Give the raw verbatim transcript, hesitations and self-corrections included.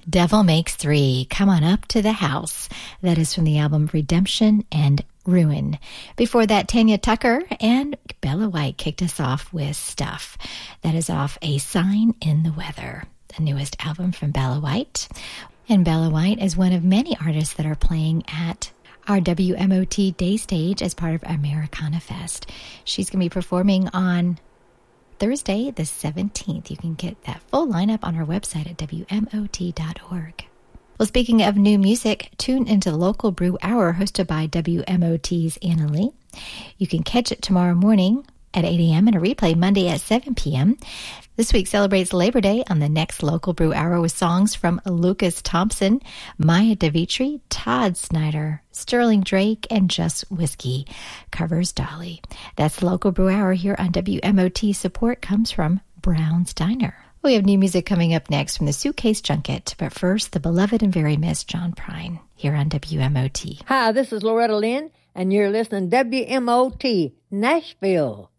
Devil Makes Three, Come On Up to the House. That is from the album Redemption and Ruin. Before that, Tanya Tucker and Bella White kicked us off with Stuff. That is off A Sign in the Weather, the newest album from Bella White. And Bella White is one of many artists that are playing at our W M O T Day Stage as part of Americana Fest. She's going to be performing on Thursday, the seventeenth. You can get that full lineup on our website at W M O T dot org. Well, speaking of new music, tune into the Local Brew Hour hosted by W M O T's Anna Lee. You can catch it tomorrow morning at eight a.m. and a replay Monday at seven p.m. This week celebrates Labor Day on the next Local Brew Hour with songs from Lucas Thompson, Maya DeVitri, Todd Snyder, Sterling Drake, and Just Whiskey covers Dolly. That's Local Brew Hour here on W M O T. Support comes from Brown's Diner. We have new music coming up next from the Suitcase Junket, but first, the beloved and very missed John Prine here on W M O T. Hi, this is Loretta Lynn, and you're listening to W M O T Nashville.